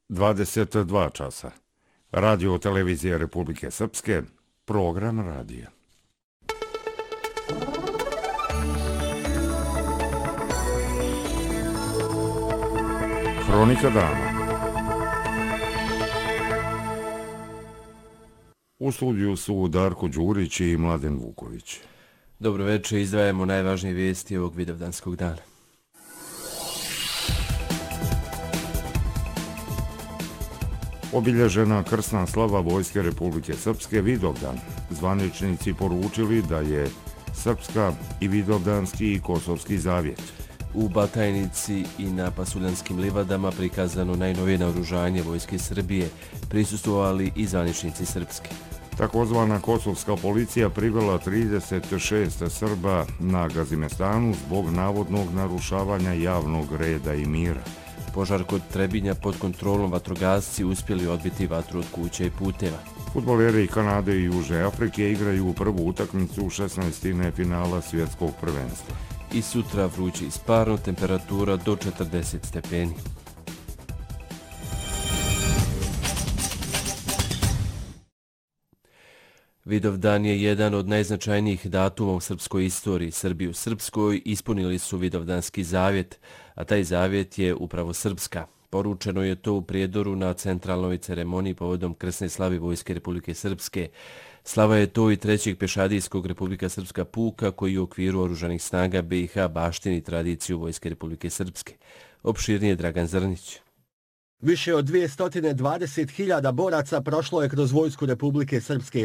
22 časa. Radio televizija Republike Srpske, program radija. Hronika dana. U studiju su Darko Đurić i Mladen Vuković. Dobro večer, izdvajamo najvažnije vijesti ovog Vidovdanskog dana. Obilježena krsna slava Vojske Republike Srpske Vidovdan. Zvaničnici poručili da je srpska i vidovdanski i kosovski zavjet. U Batajnici i na Pasuljanskim livadama prikazano najnovije naoružanje Vojske Srbije, prisustvovali i zvaničnici srpske. Takozvana kosovska policija privela 36 Srba na Gazimestanu zbog navodnog narušavanja javnog reda i mira. Požar kod Trebinja pod kontrolom vatrogasci uspjeli odbiti vatru od kuća i puteva. Fudbaleri Kanade i Južne Afrike igraju prvu utakmicu u 16. finala svjetskog prvenstva. I sutra vruće isparno, temperatura do 40 stepeni. Vidovdan je jedan od najznačajnijih datuma u srpskoj istoriji. Srbi u Srpskoj ispunili su Vidovdanski zavjet, a taj zavjet je upravo srpska. Poručeno je to u Prijedoru na centralnoj ceremoniji povodom krsne slave Vojske Republike Srpske. Slava je to i trećeg pešadijskog Republika Srpska puka koji u okviru oružanih snaga BiH baštini tradiciju Vojske Republike Srpske. Opširnije Dragan Zrnić. Više od 220.000 boraca prošlo je kroz Vojsku Republike Srpske.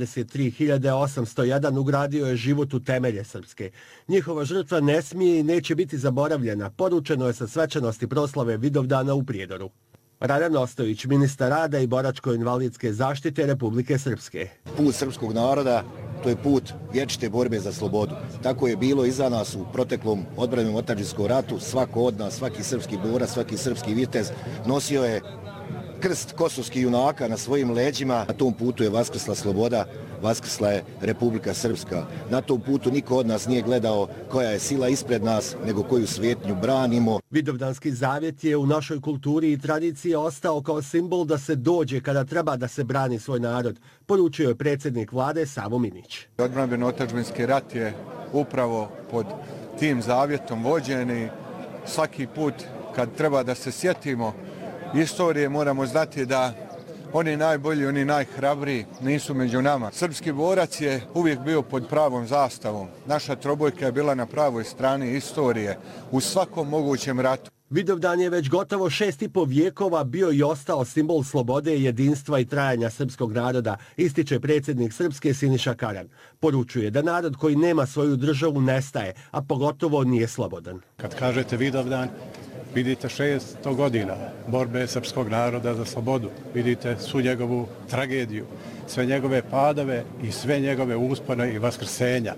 23.801 ugradio je život u temelje Srpske. Njihova žrtva ne smije i neće biti zaboravljena, poručeno je sa svečanosti proslave Vidovdana u Prijedoru. Radan Ostojić, ministar rada i boračko-invalidske zaštite Republike Srpske. Put srpskog naroda, to je put vječite borbe za slobodu. Tako je bilo i za nas u proteklom odbranom otadžbinskog ratu. Svako od nas, svaki srpski borac, svaki srpski vitez nosio je krst kosovskih junaka na svojim leđima. Na tom putu je vaskrsla sloboda, vaskrsla je Republika Srpska. Na tom putu niko od nas nije gledao koja je sila ispred nas, nego koju svijetnju branimo. Vidovdanski zavjet je u našoj kulturi i tradiciji ostao kao simbol da se dođe kada treba da se brani svoj narod, poručio je predsjednik vlade Savo Minić. Odbranbeno otadžbinski rat je upravo pod tim zavjetom vođen i svaki put kad treba da se sjetimo istorije moramo znati da oni najbolji, oni najhrabriji nisu među nama. Srpski borac je uvijek bio pod pravom zastavom. Naša trobojka je bila na pravoj strani istorije u svakom mogućem ratu. Vidovdan je već gotovo 6,5 vijekova bio i ostao simbol slobode, jedinstva i trajanja srpskog naroda, ističe predsjednik Srpske Siniša Karan. Poručuje da narod koji nema svoju državu nestaje, a pogotovo nije slobodan. Kad kažete Vidovdan, vidite 600 godina borbe srpskog naroda za slobodu. Vidite svu njegovu tragediju, sve njegove padove i sve njegove uspone i vaskrsenja.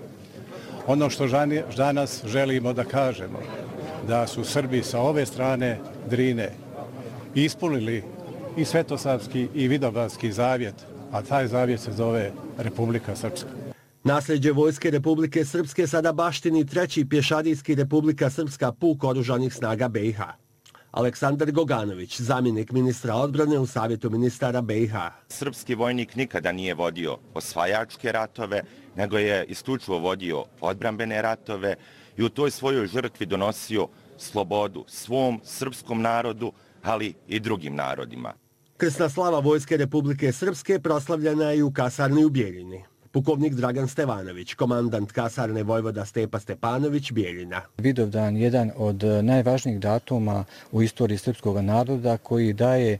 Ono što danas želimo da kažemo, da su Srbi sa ove strane Drine ispunili i Svetosavski i Vidovdanski zavjet, a taj zavjet se zove Republika Srpska. Nasljeđe Vojske Republike Srpske sada baštini treći pješadijski Republika Srpska puk oružanih snaga BiH. Aleksandar Goganović, zamjenik ministra odbrane u Savjetu ministara BiH. Srpski vojnik nikada nije vodio osvajačke ratove, nego je isključivo vodio odbrambene ratove i u toj svojoj žrtvi donosio slobodu svom srpskom narodu, ali i drugim narodima. Krsna slava Vojske Republike Srpske proslavljena je u kasarni u Bijeljini. Pukovnik Dragan Stevanović, komandant kasarne vojvoda Stepa Stepanović, Bijeljina. Vidovdan je jedan od najvažnijih datuma u istoriji srpskog naroda koji daje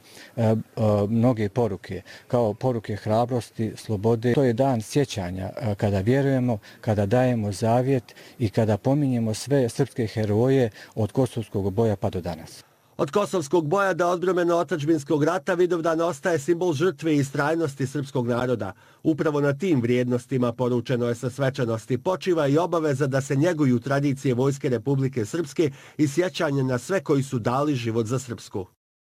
mnoge poruke, kao poruke hrabrosti, slobode. To je dan sjećanja kada vjerujemo, kada dajemo zavjet i kada pominjemo sve srpske heroje od Kosovskog boja pa do danas. Od Kosovskog boja do odbrambeno otadžbinskog rata Vidovdan ostaje simbol žrtve i istrajnosti srpskog naroda. Upravo na tim vrijednostima, poručeno je sa svečanosti, počiva i obaveza da se njeguju tradicije Vojske Republike Srpske i sjećanje na sve koji su dali život za Srpsku.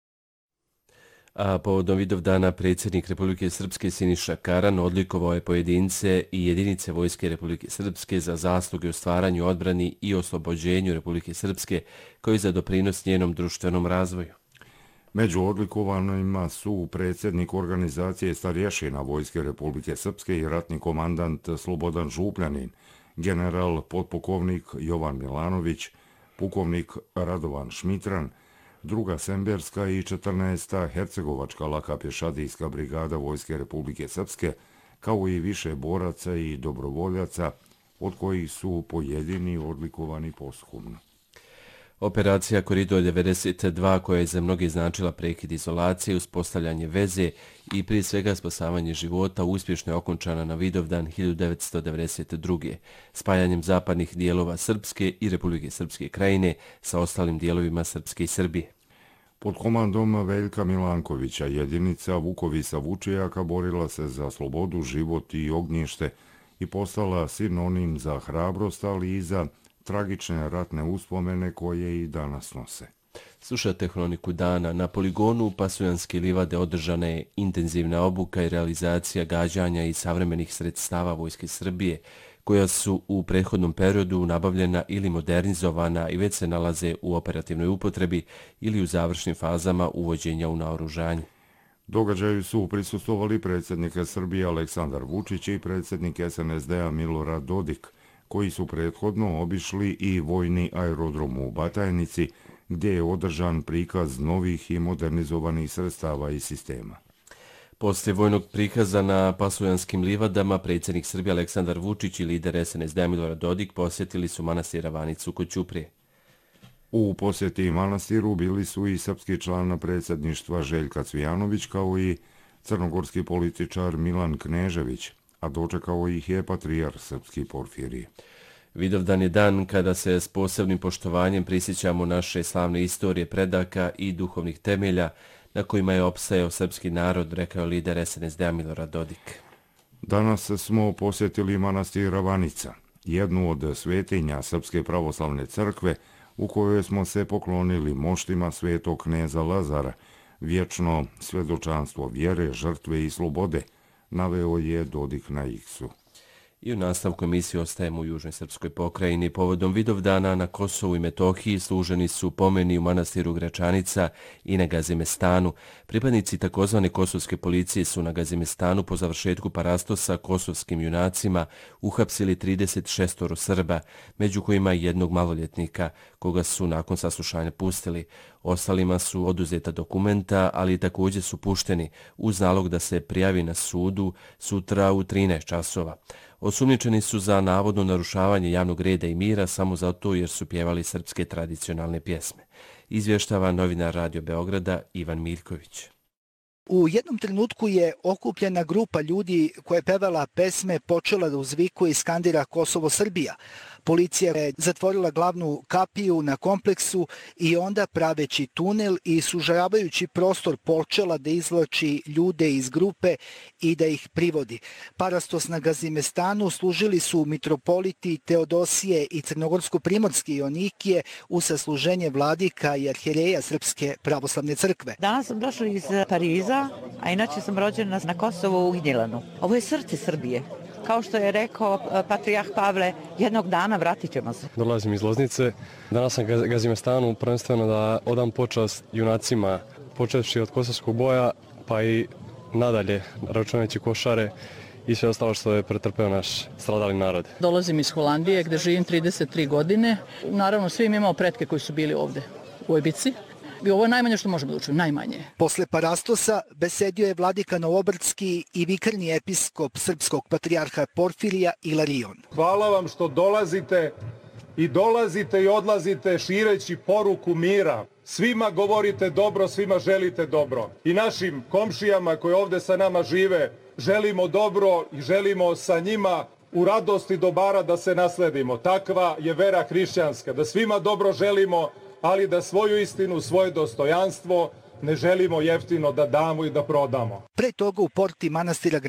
A povodom Vidovdana predsjednik Republike Srpske Siniša Karan odlikovao je pojedince i jedinice Vojske Republike Srpske za zasluge u stvaranju, odbrani i oslobođenju Republike Srpske, koji za doprinos njenom društvenom razvoju. Među odlikovanima su predsjednik organizacije starješina Vojske Republike Srpske i ratni komandant Slobodan Župljanin, general potpukovnik Jovan Milanović, pukovnik Radovan Šmitran, 2. Semberska i 14. Hercegovačka laka pješadijska brigada Vojske Republike Srpske, kao i više boraca i dobrovoljaca, od kojih su pojedini odlikovani posthumno. Operacija Koridor 92, koja je za mnoge značila prekid izolacije, uspostavljanje veze i prije svega spasavanje života, uspješno je okončana na Vidovdan 1992. spajanjem zapadnih dijelova Srpske i Republike Srpske krajine sa ostalim dijelovima Srpske i Srbije. Pod komandom Veljka Milankovića jedinica Vukovisa Vučijaka borila se za slobodu, život i ognjište i postala sinonim za hrabrost, ali i za tragične ratne uspomene koje i danas nose. Slušate Hroniku dana. Na poligonu Pasujanske livade održana je intenzivna obuka i realizacija gađanja i savremenih sredstava Vojske Srbije, koja su u prethodnom periodu nabavljena ili modernizovana i već se nalaze u operativnoj upotrebi ili u završnim fazama uvođenja u naoružanje. Događaju su prisustvovali predsjednik Srbije Aleksandar Vučić i predsjednik SNSD-a Milorad Dodik, koji su prethodno obišli i vojni aerodrom u Batajnici, gdje je održan prikaz novih i modernizovanih sredstava i sistema. Poslije vojnog prikaza na Pasujanskim livadama, predsjednik Srbije Aleksandar Vučić i lider SNSD-a Milorad Dodik posjetili su manastir Ravanicu kod Ćuprije. U posjeti manastiru bili su i srpski član predsjedništva Željka Cvijanović, kao i crnogorski političar Milan Knežević, a dočekao ih je patrijarh srpski Porfirije. Vidovdan je dan kada se s posebnim poštovanjem prisjećamo naše slavne istorije, predaka i duhovnih temelja na kojima je opstajao srpski narod, rekao lider SNSD-a Milorad Dodik. Danas smo posjetili manastir Ravanica, jednu od svetinja Srpske pravoslavne crkve, u kojoj smo se poklonili moštima svetog kneza Lazara, vječno svjedočanstvo vjere, žrtve i slobode, naveo je Dodik na X-u. I u nastavku emisije ostajemo u Južnoj Srpskoj pokrajini. Povodom Vidovdana na Kosovu i Metohiji služeni su pomeni u manastiru Gračanica i na Gazimestanu. Pripadnici takozvane kosovske policije su na Gazimestanu po završetku parastosa kosovskim junacima uhapsili 36 Srba, među kojima i jednog maloljetnika, koga su nakon saslušanja pustili. Ostalima su oduzeta dokumenta, ali također su pušteni uz nalog da se prijavi na sudu sutra u 13 časova. Osumnjičeni su za navodno narušavanje javnog reda i mira samo zato jer su pjevali srpske tradicionalne pjesme. Izvještava novinar Radio Beograda Ivan Miljković. U jednom trenutku je okupljena grupa ljudi koja je pevala pesme počela da uzvikuje i skandira Kosovo Srbija. Policija je zatvorila glavnu kapiju na kompleksu i onda praveći tunel i sužavajući prostor počela da izvlači ljude iz grupe i da ih privodi. Parastos na Gazimestanu služili su mitropoliti Teodosije i Crnogorsko-Primorske Ionikije u sasluženje vladika i arhijereja Srpske pravoslavne crkve. Danas sam došla iz Pariza, a inače sam rođena na Kosovu u Gnjilanu. Ovo je srce Srbije. Kao što je rekao patrijarh Pavle, jednog dana vratit ćemo se. Dolazim iz Loznice. Danas sam Gazimestanu prvenstveno da odam počast junacima, počevši od kosovskog boja, pa i nadalje, računajući Košare i sve ostalo što je pretrpeo naš stradali narod. Dolazim iz Holandije gdje živim 33 godine. Naravno, svi imamo pretke koji su bili ovdje u Ojbici. I ovo je najmanje što možemo da učimo, najmanje. Posle parastosa besedio je vladika Novobrdski i vikarni episkop srpskog patrijarha Porfirija Ilarion. Hvala vam što dolazite i odlazite šireći poruku mira. Svima govorite dobro, svima želite dobro. I našim komšijama koji ovdje sa nama žive želimo dobro i želimo sa njima u radosti dobara da se nasledimo. Takva je vera hrišćanska, da svima dobro želimo, ali da svoju istinu, svoje dostojanstvo ne želimo jeftino da damo i da prodamo. Pre toga u porti manastira